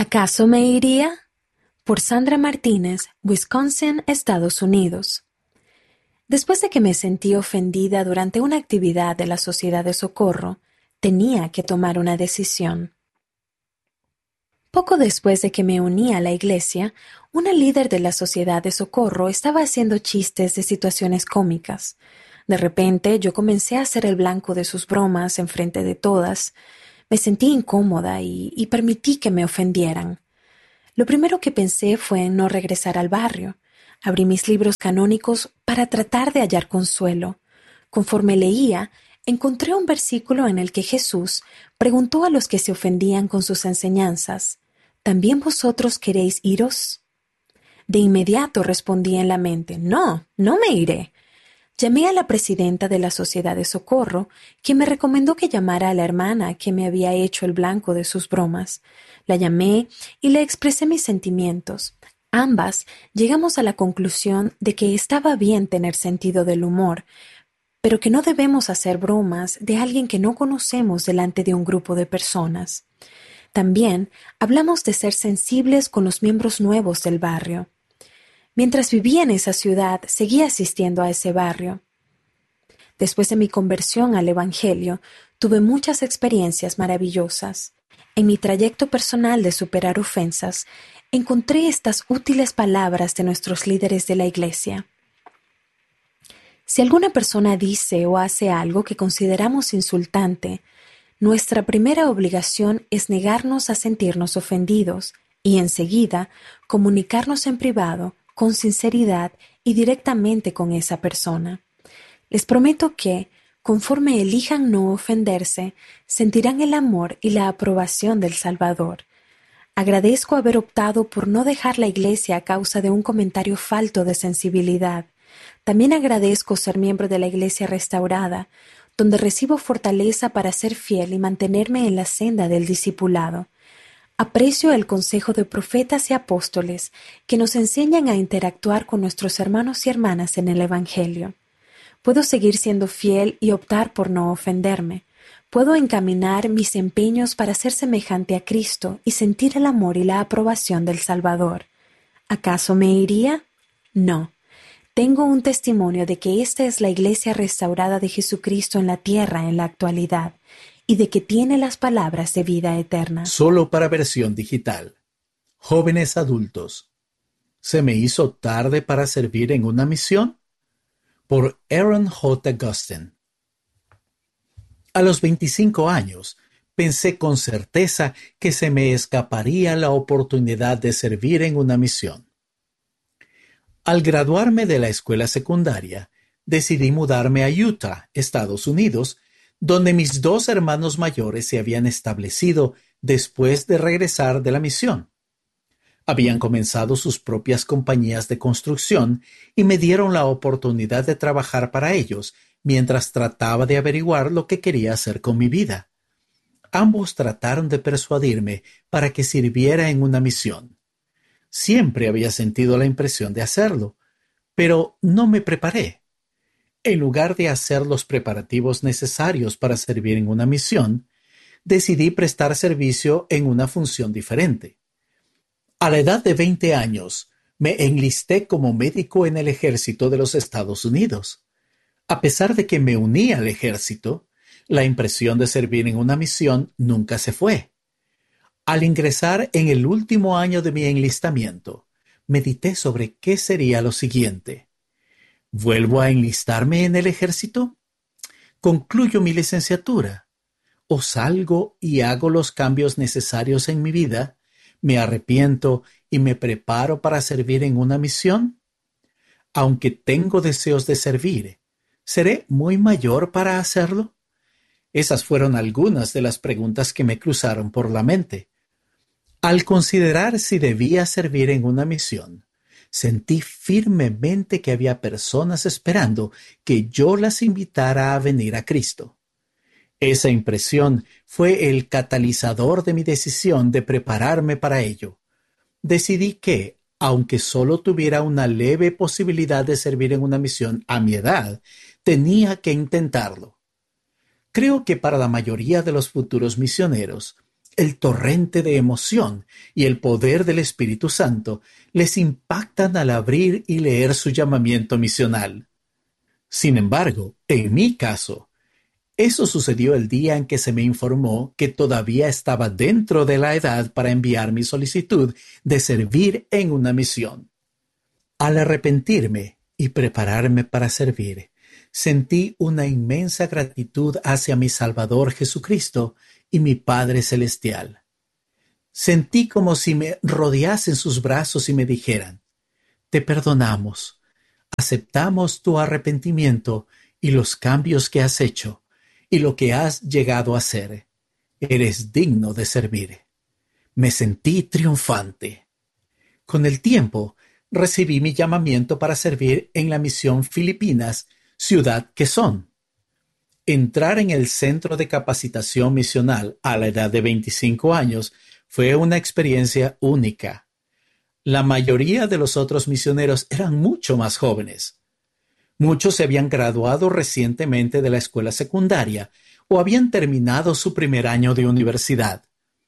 ¿Acaso me iría? Por Sandra Martínez, Wisconsin, Estados Unidos. Después de que me sentí ofendida durante una actividad de la Sociedad de Socorro, tenía que tomar una decisión. Poco después de que me uní a la iglesia, una líder de la Sociedad de Socorro estaba haciendo chistes de situaciones cómicas. De repente yo comencé a ser el blanco de sus bromas en frente de todas. Me sentí incómoda y permití que me ofendieran. Lo primero que pensé fue en no regresar al barrio. Abrí mis libros canónicos para tratar de hallar consuelo. Conforme leía, encontré un versículo en el que Jesús preguntó a los que se ofendían con sus enseñanzas: ¿también vosotros queréis iros? De inmediato respondí en la mente: no, no me iré. Llamé a la presidenta de la Sociedad de Socorro, quien me recomendó que llamara a la hermana que me había hecho el blanco de sus bromas. La llamé y le expresé mis sentimientos. Ambas llegamos a la conclusión de que estaba bien tener sentido del humor, pero que no debemos hacer bromas de alguien que no conocemos delante de un grupo de personas. También hablamos de ser sensibles con los miembros nuevos del barrio. Mientras vivía en esa ciudad, seguí asistiendo a ese barrio. Después de mi conversión al Evangelio, tuve muchas experiencias maravillosas. En mi trayecto personal de superar ofensas, encontré estas útiles palabras de nuestros líderes de la Iglesia. Si alguna persona dice o hace algo que consideramos insultante, nuestra primera obligación es negarnos a sentirnos ofendidos y enseguida comunicarnos en privado, con sinceridad y directamente con esa persona. Les prometo que, conforme elijan no ofenderse, sentirán el amor y la aprobación del Salvador. Agradezco haber optado por no dejar la iglesia a causa de un comentario falto de sensibilidad. También agradezco ser miembro de la Iglesia Restaurada, donde recibo fortaleza para ser fiel y mantenerme en la senda del discipulado. Aprecio el consejo de profetas y apóstoles que nos enseñan a interactuar con nuestros hermanos y hermanas en el Evangelio. Puedo seguir siendo fiel y optar por no ofenderme. Puedo encaminar mis empeños para ser semejante a Cristo y sentir el amor y la aprobación del Salvador. ¿Acaso me iría? No. Tengo un testimonio de que esta es la Iglesia restaurada de Jesucristo en la tierra en la actualidad y de que tiene las palabras de vida eterna. Solo para versión digital. Jóvenes adultos. ¿Se me hizo tarde para servir en una misión? Por Aaron J. Gustin. A los 25 años, pensé con certeza que se me escaparía la oportunidad de servir en una misión. Al graduarme de la escuela secundaria, decidí mudarme a Utah, Estados Unidos, donde mis dos hermanos mayores se habían establecido después de regresar de la misión. Habían comenzado sus propias compañías de construcción y me dieron la oportunidad de trabajar para ellos mientras trataba de averiguar lo que quería hacer con mi vida. Ambos trataron de persuadirme para que sirviera en una misión. Siempre había sentido la impresión de hacerlo, pero no me preparé. En lugar de hacer los preparativos necesarios para servir en una misión, decidí prestar servicio en una función diferente. A la edad de 20 años, me enlisté como médico en el ejército de los Estados Unidos. A pesar de que me uní al ejército, la impresión de servir en una misión nunca se fue. Al ingresar en el último año de mi enlistamiento, medité sobre qué sería lo siguiente. ¿Vuelvo a enlistarme en el ejército? ¿Concluyo mi licenciatura? ¿O salgo y hago los cambios necesarios en mi vida? ¿Me arrepiento y me preparo para servir en una misión? Aunque tengo deseos de servir, ¿seré muy mayor para hacerlo? Esas fueron algunas de las preguntas que me cruzaron por la mente. Al considerar si debía servir en una misión, sentí firmemente que había personas esperando que yo las invitara a venir a Cristo. Esa impresión fue el catalizador de mi decisión de prepararme para ello. Decidí que, aunque solo tuviera una leve posibilidad de servir en una misión a mi edad, tenía que intentarlo. Creo que para la mayoría de los futuros misioneros, El torrente de emoción y el poder del Espíritu Santo les impactan al abrir y leer su llamamiento misional. Sin embargo, en mi caso, eso sucedió el día en que se me informó que todavía estaba dentro de la edad para enviar mi solicitud de servir en una misión. Al arrepentirme y prepararme para servir, sentí una inmensa gratitud hacia mi Salvador Jesucristo y mi Padre Celestial. Sentí como si me rodeasen sus brazos y me dijeran: te perdonamos, aceptamos tu arrepentimiento y los cambios que has hecho y lo que has llegado a hacer. Eres digno de servir. Me sentí triunfante. Con el tiempo, recibí mi llamamiento para servir en la misión Filipinas, Ciudad Quezón. Entrar en el Centro de Capacitación Misional a la edad de 25 años fue una experiencia única. La mayoría de los otros misioneros eran mucho más jóvenes. Muchos se habían graduado recientemente de la escuela secundaria o habían terminado su primer año de universidad.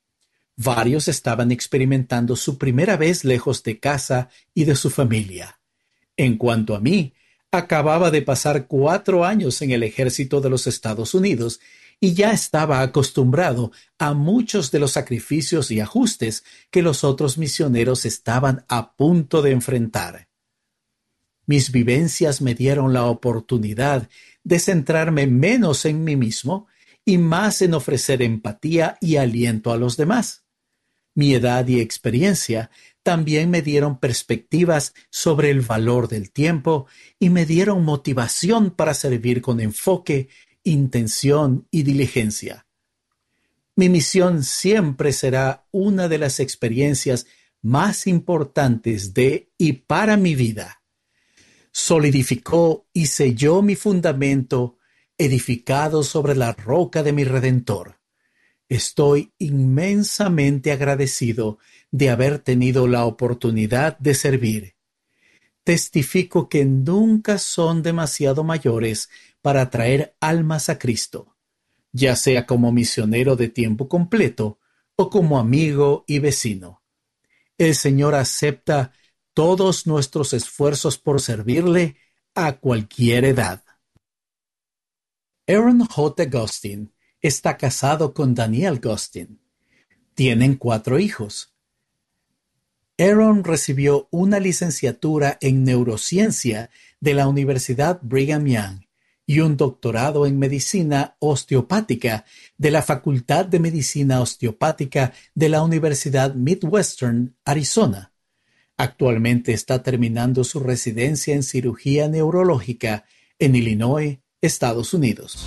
Varios estaban experimentando su primera vez lejos de casa y de su familia. En cuanto a mí, acababa de pasar 4 años en el ejército de los Estados Unidos y ya estaba acostumbrado a muchos de los sacrificios y ajustes que los otros misioneros estaban a punto de enfrentar. Mis vivencias me dieron la oportunidad de centrarme menos en mí mismo y más en ofrecer empatía y aliento a los demás. Mi edad y experiencia también me dieron perspectivas sobre el valor del tiempo y me dieron motivación para servir con enfoque, intención y diligencia. Mi misión siempre será una de las experiencias más importantes de y para mi vida. Solidificó y selló mi fundamento, edificado sobre la roca de mi Redentor. Estoy inmensamente agradecido de haber tenido la oportunidad de servir. Testifico que nunca son demasiado mayores para traer almas a Cristo, ya sea como misionero de tiempo completo o como amigo y vecino. El Señor acepta todos nuestros esfuerzos por servirle a cualquier edad. Aaron J. Gustin está casado con Danielle Gustin. Tienen 4 hijos. Aaron recibió una licenciatura en neurociencia de la Universidad Brigham Young y un doctorado en medicina osteopática de la Facultad de Medicina Osteopática de la Universidad Midwestern, Arizona. Actualmente está terminando su residencia en cirugía neurológica en Illinois, Estados Unidos.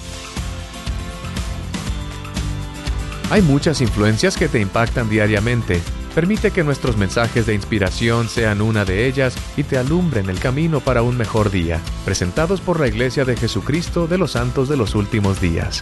Hay muchas influencias que te impactan diariamente. Permite que nuestros mensajes de inspiración sean una de ellas y te alumbren el camino para un mejor día. Presentados por la Iglesia de Jesucristo de los Santos de los Últimos Días.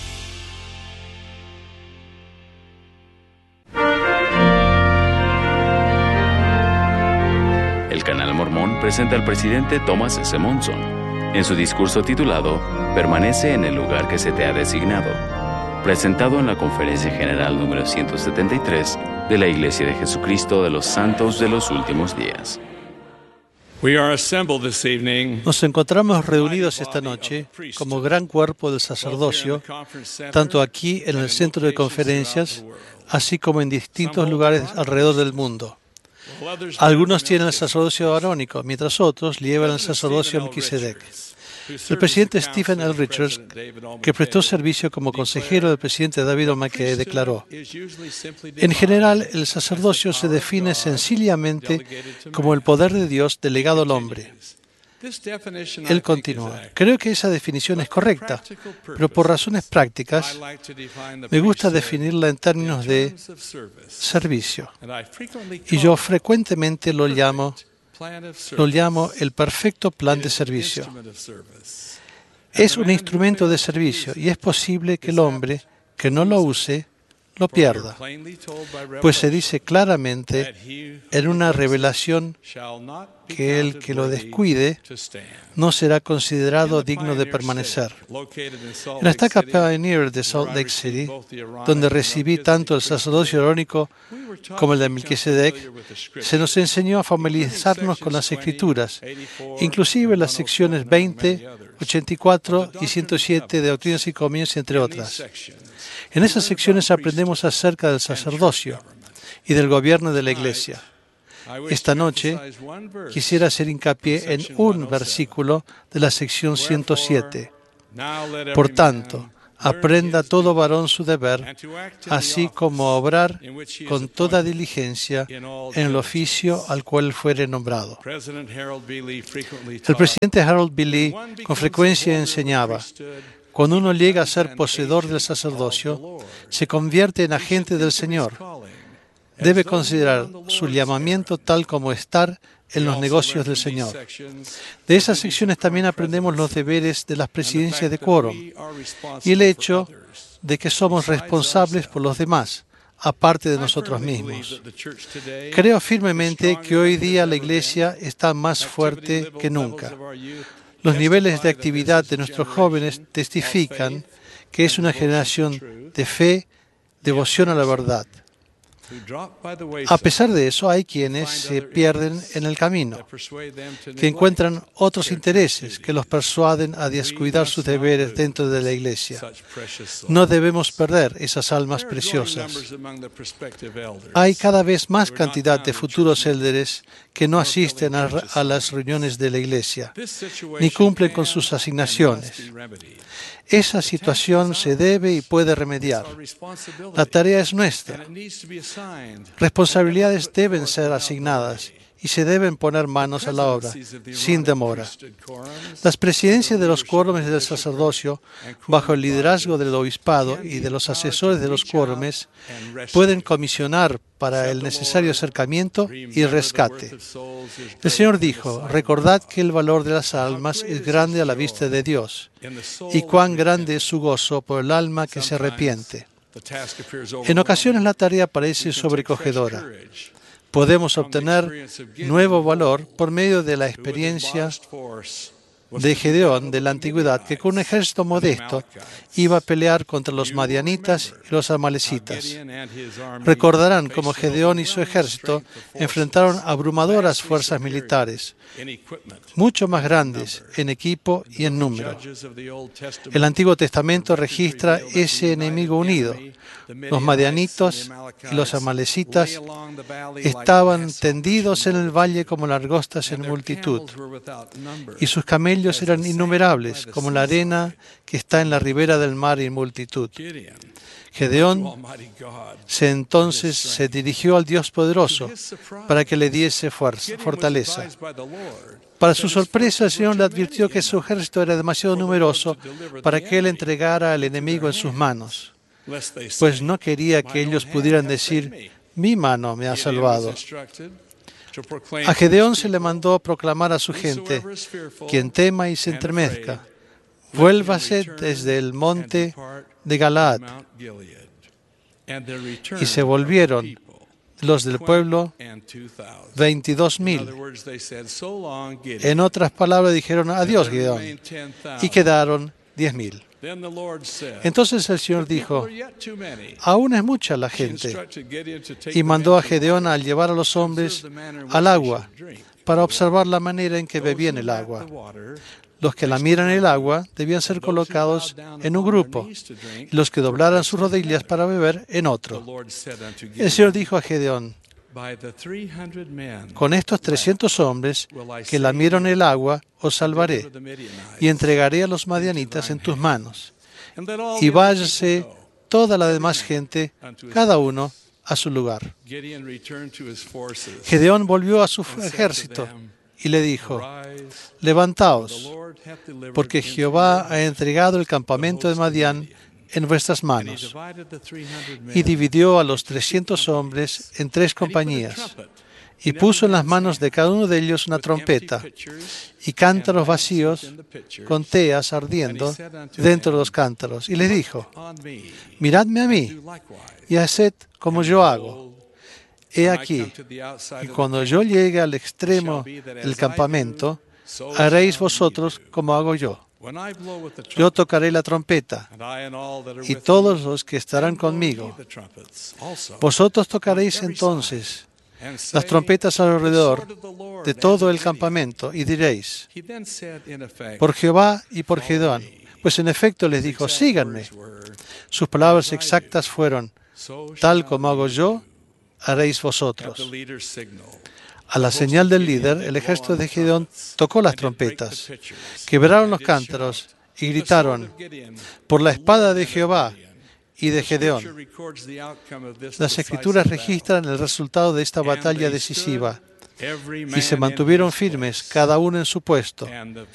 El Canal Mormón presenta al presidente Thomas S. Monson en su discurso titulado Permanece en el lugar que se te ha designado, presentado en la Conferencia General número 173 de la Iglesia de Jesucristo de los Santos de los Últimos Días. Nos encontramos reunidos esta noche como gran cuerpo del sacerdocio, tanto aquí en el centro de conferencias, así como en distintos lugares alrededor del mundo. Algunos tienen el sacerdocio arónico, mientras otros llevan el sacerdocio Melquisedec. El presidente Stephen L. Richards, que prestó servicio como consejero del presidente David O. McKay, declaró: en general, el sacerdocio se define sencillamente como el poder de Dios delegado al hombre. Él continúa: creo que esa definición es correcta, pero por razones prácticas me gusta definirla en términos de servicio. Y yo frecuentemente lo llamo el perfecto plan de servicio. Es un instrumento de servicio y es posible que el hombre que no lo use lo pierda, pues se dice claramente en una revelación que el que lo descuide no será considerado digno de permanecer. En la estaca Pioneer de Salt Lake City, donde recibí tanto el sacerdocio arónico como el de Melquisedec, se nos enseñó a familiarizarnos con las Escrituras, inclusive las secciones 20, 84 y 107 de Doctrinas y Comiendos, entre otras. En esas secciones aprendemos acerca del sacerdocio y del gobierno de la Iglesia. Esta noche quisiera hacer hincapié en un versículo de la sección 107. Por tanto, aprenda todo varón su deber, así como a obrar con toda diligencia en el oficio al cual fuere nombrado. El presidente Harold B. Lee con frecuencia enseñaba: cuando uno llega a ser poseedor del sacerdocio, se convierte en agente del Señor. Debe considerar su llamamiento tal como estar en los negocios del Señor. De esas secciones también aprendemos los deberes de las presidencias de quórum y el hecho de que somos responsables por los demás, aparte de nosotros mismos. Creo firmemente que hoy día la Iglesia está más fuerte que nunca. Los niveles de actividad de nuestros jóvenes testifican que es una generación de fe, devoción a la verdad. A pesar de eso, hay quienes se pierden en el camino, que encuentran otros intereses que los persuaden a descuidar sus deberes dentro de la Iglesia. No debemos perder esas almas preciosas. Hay cada vez más cantidad de futuros élderes que no asisten a las reuniones de la Iglesia, ni cumplen con sus asignaciones. Esa situación se debe y puede remediar. La tarea es nuestra. Responsabilidades deben ser asignadas y se deben poner manos a la obra, sin demora. Las presidencias de los quórumes del sacerdocio, bajo el liderazgo del obispado y de los asesores de los quórumes, pueden comisionar para el necesario acercamiento y rescate. El Señor dijo: recordad que el valor de las almas es grande a la vista de Dios, y cuán grande es su gozo por el alma que se arrepiente. En ocasiones la tarea parece sobrecogedora. Podemos obtener nuevo valor por medio de la experiencia de Gedeón de la antigüedad, que con un ejército modesto iba a pelear contra los madianitas y los amalecitas. Recordarán cómo Gedeón y su ejército enfrentaron abrumadoras fuerzas militares, mucho más grandes en equipo y en número. El Antiguo Testamento registra ese enemigo unido. Los madianitos y los amalecitas estaban tendidos en el valle como langostas en multitud, y sus camellos eran innumerables como la arena que está en la ribera del mar en multitud. Gedeón entonces se dirigió al Dios poderoso para que le diese fortaleza. Para su sorpresa, el Señor le advirtió que su ejército era demasiado numeroso para que él entregara al enemigo en sus manos, pues no quería que ellos pudieran decir: mi mano me ha salvado. A Gedeón se le mandó proclamar a su gente: quien tema y se entremezca, vuélvase desde el monte de Galaad. Y se volvieron los del pueblo 22,000. En otras palabras, dijeron: adiós, Gedeón, y quedaron 10,000. Entonces el Señor dijo: aún es mucha la gente, y mandó a Gedeón a llevar a los hombres al agua para observar la manera en que bebían el agua. Los que lamieran el agua debían ser colocados en un grupo, y los que doblaran sus rodillas para beber en otro. El Señor dijo a Gedeón: con estos 300 hombres que lamieron el agua os salvaré, y entregaré a los madianitas en tus manos. Y váyase toda la demás gente, cada uno a su lugar. Gedeón volvió a su ejército y le dijo: levantaos, porque Jehová ha entregado el campamento de Madián en vuestras manos. Y dividió a los 300 hombres en 3 compañías, y puso en las manos de cada uno de ellos una trompeta y cántaros vacíos con teas ardiendo dentro de los cántaros. Y les dijo: miradme a mí y haced como yo hago. He aquí, y cuando yo llegue al extremo del campamento, haréis vosotros como hago yo. Yo tocaré la trompeta, y todos los que estarán conmigo. Vosotros tocaréis entonces las trompetas alrededor de todo el campamento, y diréis: por Jehová y por Gedeón. Pues en efecto les dijo: síganme. Sus palabras exactas fueron: tal como hago yo, haréis vosotros. A la señal del líder, el ejército de Gedeón tocó las trompetas, quebraron los cántaros y gritaron: por la espada de Jehová y de Gedeón. Las Escrituras registran el resultado de esta batalla decisiva y se mantuvieron firmes, cada uno en su puesto.